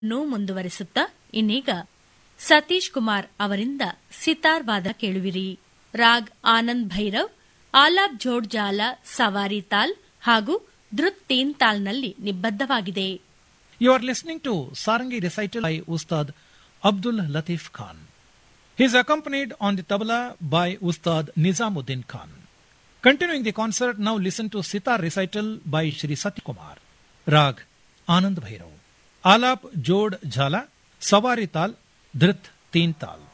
ಮುಂದುವರಿಸುತ್ತಾ ಇನ್ನೀಗ ಸತೀಶ್ ಕುಮಾರ್ ಅವರಿಂದ ಸಿತಾರ್ ವಾದ ಕೇಳುವಿರಿ. ರಾಗ್ ಆನಂದ್ ಭೈರವ್, ಆಲಾಪ್ ಜೋಡ್ ಜಾಲ ಸವಾರಿ ತಾಲ್ ಹಾಗೂ ಧೃತ್ ತೀನ್ ತಾಲ್ನಲ್ಲಿ ನಿಬದ್ಧವಾಗಿದೆ. You are listening to Sarangi recital by Ustad Abdul Latif Khan. He is accompanied on the tabla by Ustad Nizamuddin Khan. Continuing the concert, now listen to sitar recital by Shri Sati Kumar. Rag Anand Bhairav. Alap Jod Jhala, Savari Tal, Dhrit Teen Tal.